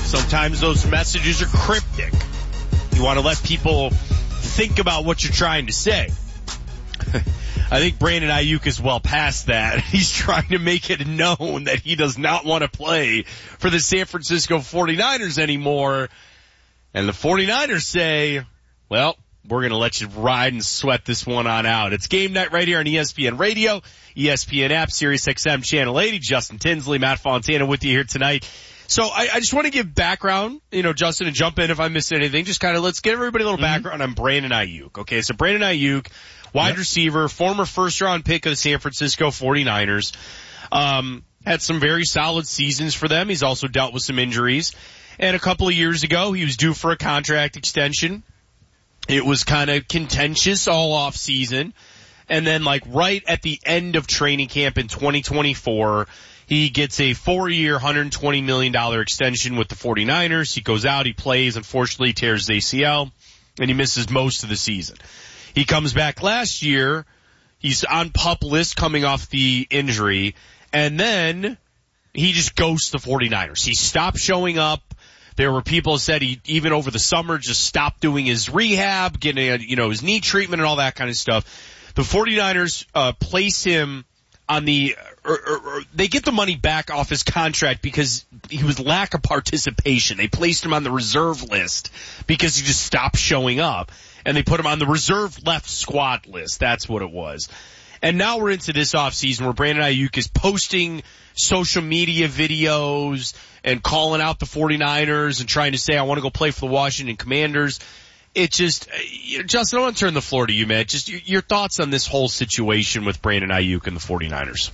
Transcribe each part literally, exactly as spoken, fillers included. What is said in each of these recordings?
Sometimes those messages are cryptic. You want to let people think about what you're trying to say. I think Brandon Ayuk is well past that. He's trying to make it known that he does not want to play for the San Francisco forty-niners anymore. And the forty-niners say, well, we're going to let you ride and sweat this one on out. It's game night right here on E S P N Radio, E S P N app, Sirius X M Channel eighty. Justin Tinsley, Matt Fontana with you here tonight. So I, I just want to give background, you know, Justin, and jump in if I missed anything. Just kind of let's give everybody a little mm-hmm. background on Brandon Ayuk. Okay, so Brandon Ayuk, wide yep. receiver, former first-round pick of the San Francisco forty-niners, um, had some very solid seasons for them. He's also dealt with some injuries. And a couple of years ago, he was due for a contract extension. It was kind of contentious all off season. And then like right at the end of training camp in twenty twenty-four, he gets a four-year, one hundred twenty million dollars extension with the forty-niners. He goes out, he plays, unfortunately tears his A C L, and he misses most of the season. He comes back last year, he's on PUP list coming off the injury, and then he just ghosts the forty-niners. He stopped showing up. There were people who said he, even over the summer, just stopped doing his rehab, getting, a, you know, his knee treatment and all that kind of stuff. The forty-niners, uh, place him on the, or, or, or they get the money back off his contract because he was lack of participation. They placed him on the reserve list because he just stopped showing up, and they put him on the reserve left squad list. That's what it was. And now we're into this offseason where Brandon Ayuk is posting social media videos and calling out the forty-niners and trying to say, I want to go play for the Washington Commanders. It just, Justin, I want to turn the floor to you, man. Just your, your thoughts on this whole situation with Brandon Ayuk and the forty-niners.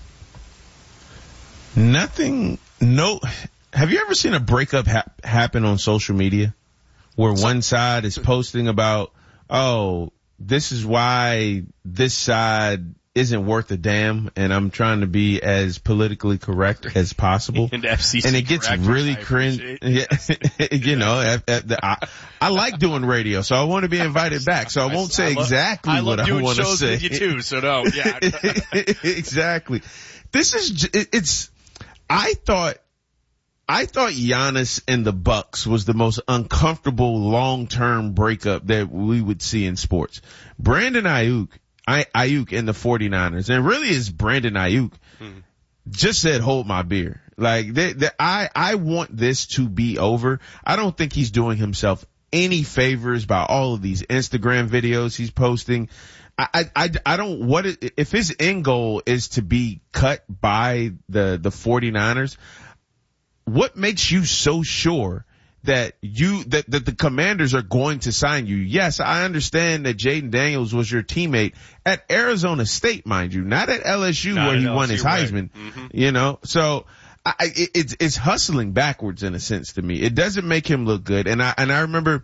Nothing, no, have you ever seen a breakup ha- happen on social media where so, one side is posting about, oh, this is why this side isn't worth a damn, and I'm trying to be as politically correct as possible. And F C C and it gets really cringe. Yeah, you know, at, at the, I, I like doing radio, so I want to be invited back. So I won't say I love, exactly I what I want to say. I love doing shows with you too, so no, yeah. Exactly. This is, it's, I thought, I thought Giannis and the Bucks was the most uncomfortable long-term breakup that we would see in sports. Brandon Ayuk, I, Ayuk and the forty-niners, and really is Brandon Ayuk, mm-hmm. just said, hold my beer. Like, they, they, I, I want this to be over. I don't think he's doing himself any favors by all of these Instagram videos he's posting. I, I, I don't, what, it, if his end goal is to be cut by the, the forty-niners, what makes you so sure that you, that, that the Commanders are going to sign you? Yes, I understand that Jaden Daniels was your teammate at Arizona State, mind you, not at L S U not where he won his Heisman, right. mm-hmm. you know, so I, it, it's, it's hustling backwards in a sense to me. It doesn't make him look good. And I, and I remember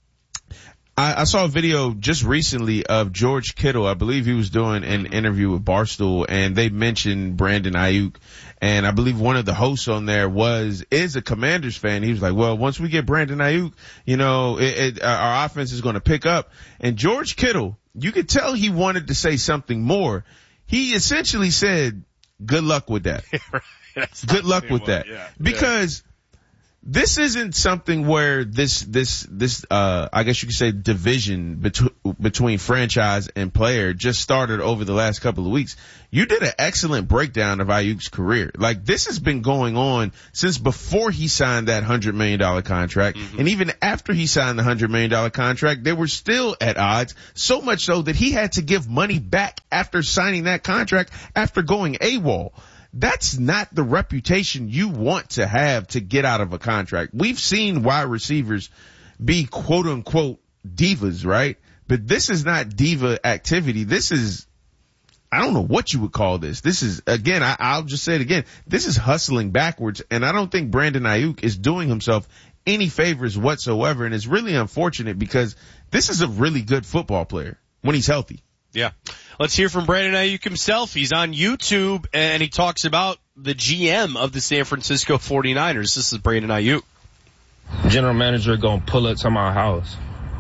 I, I saw a video just recently of George Kittle. I believe he was doing an interview with Barstool, and they mentioned Brandon Ayuk. And I believe one of the hosts on there was, is a Commanders fan. He was like, well, once we get Brandon Ayuk, you know, it, it, our offense is going to pick up. And George Kittle, you could tell he wanted to say something more. He essentially said, good luck with that. Good luck with that. Yeah. Because this isn't something where this, this, this, uh, I guess you could say division between, between franchise and player just started over the last couple of weeks. You did an excellent breakdown of Ayuk's career. Like, this has been going on since before he signed that one hundred million dollars contract. Mm-hmm. And even after he signed the one hundred million dollars contract, they were still at odds, so much so that he had to give money back after signing that contract after going AWOL. That's not the reputation you want to have to get out of a contract. We've seen wide receivers be quote unquote divas, right? But this is not diva activity. This is, I don't know what you would call this. This is, again, I, I'll just say it again. This is hustling backwards. And I don't think Brandon Ayuk is doing himself any favors whatsoever. And it's really unfortunate because this is a really good football player when he's healthy. Yeah. Let's hear from Brandon Ayuk himself. He's on YouTube, and he talks about the G M of the San Francisco forty-niners. This is Brandon Ayuk. General manager gonna pull up to my house.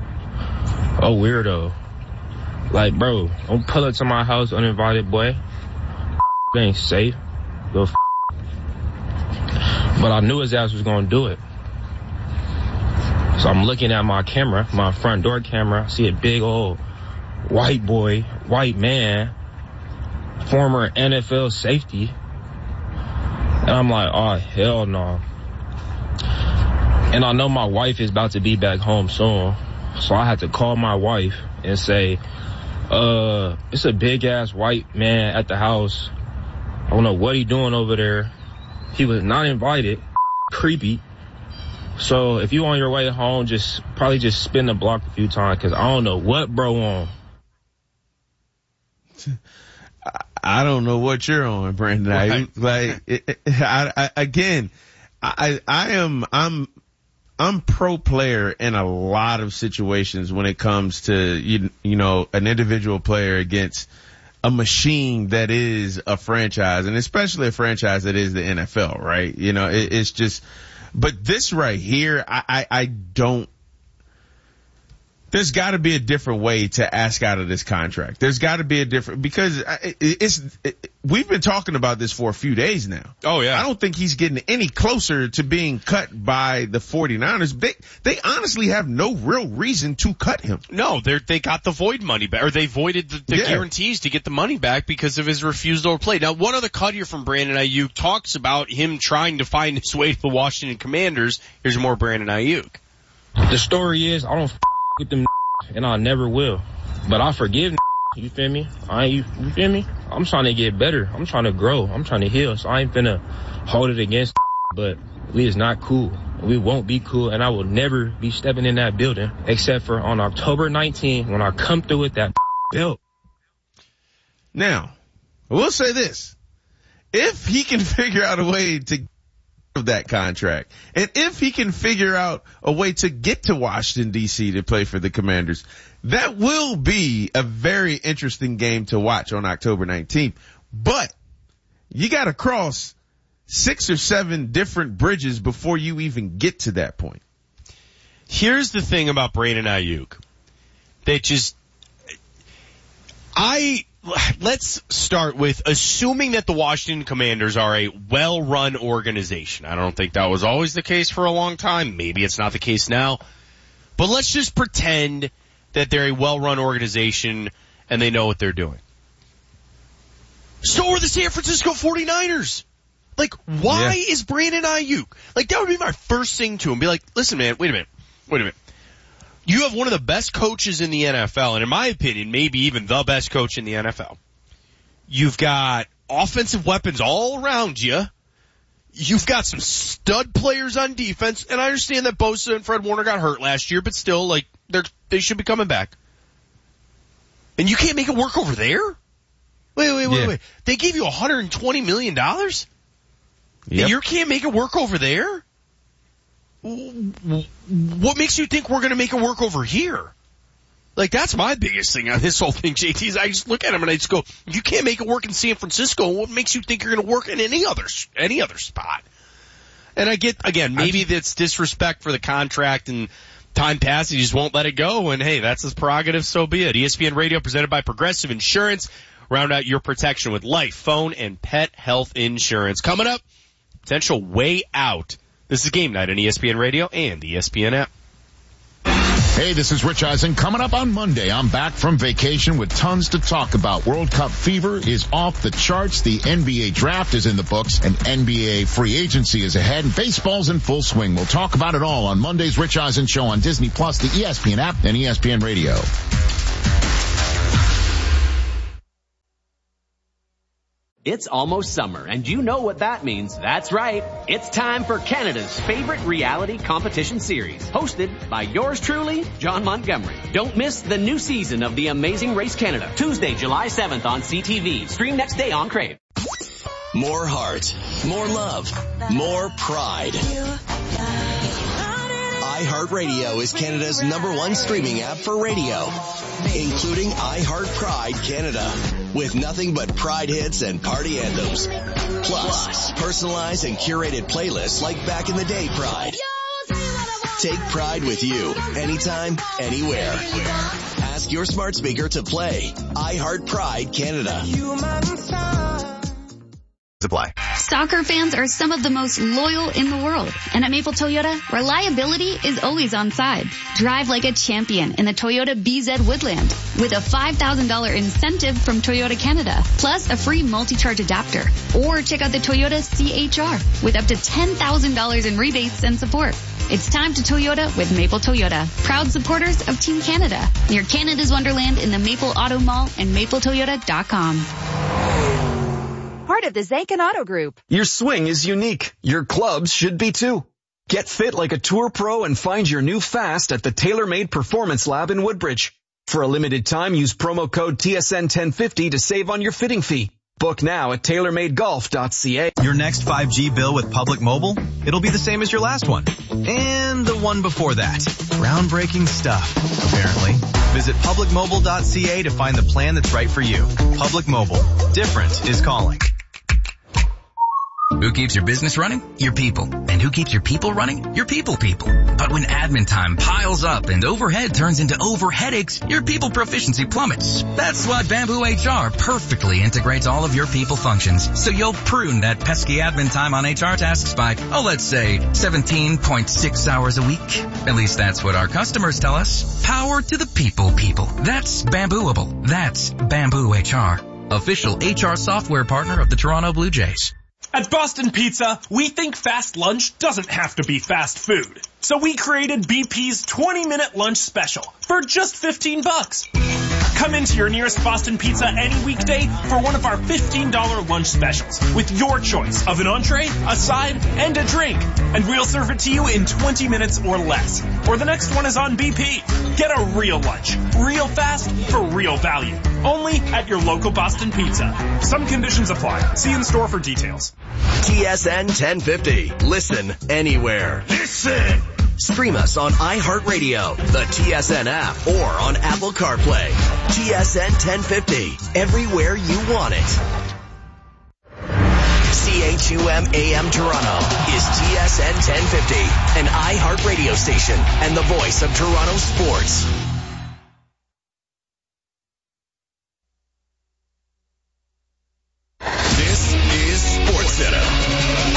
Oh, weirdo. Like, bro, don't pull up to my house uninvited, boy. It ain't safe. Go f- But I knew his ass was gonna do it. So I'm looking at my camera, my front door camera. I see a big old white boy, white man, former N F L safety. And I'm like, oh, hell no. And I know my wife is about to be back home soon. So I had to call my wife and say, uh, it's a big ass white man at the house. I don't know what he doing over there. He was not invited. Creepy. So if you on your way home, just probably just spin the block a few times, because I don't know what bro on. I don't know what you're on, Brandon. Right. I, like, it, it, I, I, again, I, I am, I'm, I'm pro player in a lot of situations when it comes to, you, you know, an individual player against a machine that is a franchise, and especially a franchise that is the N F L, right? You know, it, it's just, but this right here, I, I, I don't, there's got to be a different way to ask out of this contract. There's got to be a different, because it's, it, we've been talking about this for a few days now. Oh yeah. I don't think he's getting any closer to being cut by the 49ers. They, they honestly have no real reason to cut him. No, they they got the void money back, or they voided the, the yeah. guarantees to get the money back because of his refusal to play. Now, one other cut here from Brandon Ayuk talks about him trying to find his way to the Washington Commanders. Here's more Brandon Ayuk. The story is, I don't f- with them and I never will. But I forgive. You feel me? I ain't, you feel me? I'm trying to get better. I'm trying to grow. I'm trying to heal. So I ain't finna hold it against. But we is not cool. We won't be cool, and I will never be stepping in that building except for on October nineteenth when I come through with that belt. Now, I will say this: if he can figure out a way to of that contract, and if he can figure out a way to get to Washington D C to play for the Commanders, that will be a very interesting game to watch on October nineteenth. But you got to cross six or seven different bridges before you even get to that point. Here's the thing about Brandon Ayuk that just, I, let's start with assuming that the Washington Commanders are a well-run organization. I don't think that was always the case for a long time. Maybe it's not the case now. But let's just pretend that they're a well-run organization and they know what they're doing. So are the San Francisco forty-niners. Like, why yeah. is Brandon Ayuk? Like, that would be my first thing to him. Be like, listen, man, wait a minute. Wait a minute. You have one of the best coaches in the N F L, and in my opinion, maybe even the best coach in the N F L. You've got offensive weapons all around you. You've got some stud players on defense, and I understand that Bosa and Fred Warner got hurt last year, but still, like, they're, they should be coming back. And you can't make it work over there? Wait, wait, wait, yeah. wait. They gave you one hundred twenty million dollars? Yep. And you can't make it work over there? What makes you think we're going to make it work over here? Like, that's my biggest thing on this whole thing, J T, is I just look at him and I just go, you can't make it work in San Francisco. What makes you think you're going to work in any other, any other spot? And I get, again, maybe that's disrespect for the contract and time passes, you just won't let it go. And hey, that's his prerogative, so be it. E S P N Radio presented by Progressive Insurance. Round out your protection with life, phone, and pet health insurance. Coming up, potential way out. This is Game Night on E S P N Radio and the E S P N app. Hey, this is Rich Eisen. Coming up on Monday, I'm back from vacation with tons to talk about. World Cup fever is off the charts. The N B A draft is in the books, and N B A free agency is ahead. Baseball's in full swing. We'll talk about it all on Monday's Rich Eisen Show on Disney Plus, the E S P N app, and E S P N Radio. It's almost summer, and you know what that means. That's right. It's time for Canada's favorite reality competition series, hosted by yours truly, John Montgomery. Don't miss the new season of The Amazing Race Canada, Tuesday, July seventh on C T V. Stream next day on Crave. More heart, more love, more pride. iHeartRadio is Canada's number one streaming app for radio, including iHeart Pride Canada, with nothing but Pride hits and party anthems. Plus, personalized and curated playlists like Back in the Day Pride. Take Pride with you, anytime, anywhere. Ask your smart speaker to play iHeart Pride Canada. Apply. Soccer fans are some of the most loyal in the world. And at Maple Toyota, reliability is always on side. Drive like a champion in the Toyota B Z Woodland with a five thousand dollars incentive from Toyota Canada, plus a free multi-charge adapter. Or check out the Toyota C H R with up to ten thousand dollars in rebates and support. It's time to Toyota with Maple Toyota. Proud supporters of Team Canada. Near Canada's Wonderland in the Maple Auto Mall and maple toyota dot com. Part of the Zankin Auto Group. Your swing is unique. Your clubs should be too. Get fit like a tour pro and find your new fast at the TaylorMade Performance Lab in Woodbridge. For a limited time, use promo code T S N ten fifty to save on your fitting fee. Book now at tailor made golf dot c a. Your next five G bill with Public Mobile, it'll be the same as your last one. And the one before that. Groundbreaking stuff, apparently. Visit public mobile dot c a to find the plan that's right for you. Public Mobile. Different is calling. Who keeps your business running? Your people. And who keeps your people running? Your people people. But when admin time piles up and overhead turns into over headaches, your people proficiency plummets. That's why Bamboo H R perfectly integrates all of your people functions. So you'll prune that pesky admin time on H R tasks by, oh, let's say seventeen point six hours a week. At least that's what our customers tell us. Power to the people people. That's Bambooable. That's Bamboo H R. Official H R software partner of the Toronto Blue Jays. At Boston Pizza, we think fast lunch doesn't have to be fast food. So we created B P's twenty minute lunch special for just fifteen bucks. Come into your nearest Boston Pizza any weekday for one of our fifteen dollars lunch specials with your choice of an entree, a side, and a drink. And we'll serve it to you in twenty minutes or less. Or the next one is on B P. Get a real lunch, real fast, for real value. Only at your local Boston Pizza. Some conditions apply. See in store for details. T S N ten fifty. Listen anywhere. Listen! Stream us on iHeartRadio, the T S N app, or on Apple CarPlay. T S N ten fifty. Everywhere you want it. C H U M A M Toronto is T S N ten fifty, an iHeartRadio station and the voice of Toronto sports. This is SportsCenter.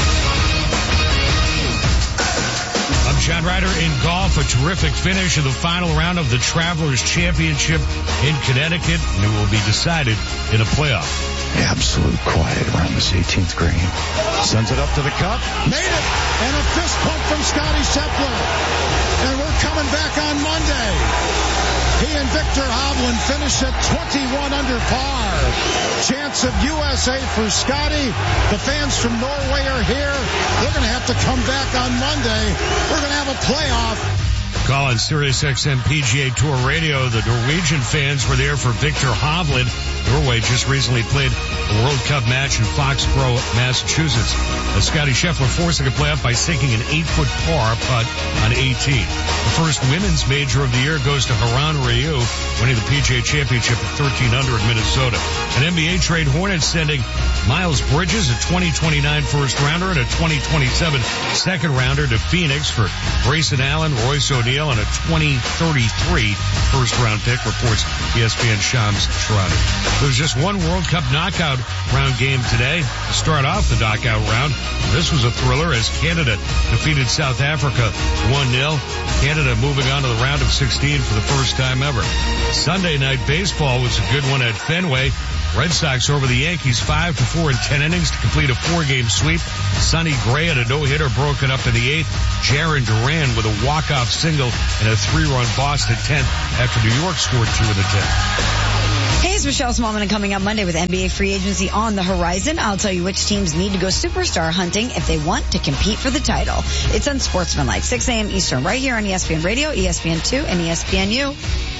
I'm John Ryder in golf. A terrific finish of the final round of the Travelers Championship in Connecticut, and it will be decided in a playoff. Absolute quiet around this eighteenth green. Sends it up to the cup. Made it! And a fist pump from Scotty Scheffler. And we're coming back on Monday. He and Victor Hovland finish at twenty-one under par. Chance of U S A for Scotty. The fans from Norway are here. They're going to have to come back on Monday. We're going to have a playoff. Call on Sirius X M P G A Tour Radio. The Norwegian fans were there for Victor Hovland. Norway just recently played a World Cup match in Foxborough, Massachusetts. Uh, Scotty Scheffler forcing a playoff by sinking an eight-foot par putt on eighteen. The first women's major of the year goes to Haran Ryu, winning the P G A Championship at thirteen under in Minnesota. An N B A trade, Hornets sending Miles Bridges, a twenty twenty-nine first-rounder, and a twenty twenty-seven second-rounder to Phoenix for Grayson Allen, Royce O'Neal, and a twenty thirty-three first-round pick, reports E S P N Shams Charania. There was just one World Cup knockout round game today. To start off the knockout round, this was a thriller as Canada defeated South Africa one nil. Canada moving on to the round of sixteen for the first time ever. Sunday night baseball was a good one at Fenway. Red Sox over the Yankees five to four in ten innings to complete a four-game sweep. Sonny Gray had a no-hitter broken up in the eighth. Jaron Duran with a walk-off single and a three-run Boston tenth after New York scored two in the tenth. Hey, it's Michelle Smallman, and coming up Monday with N B A free agency on the horizon, I'll tell you which teams need to go superstar hunting if they want to compete for the title. It's Unsportsmanlike, six a.m. Eastern, right here on E S P N Radio, E S P N two, and E S P N U.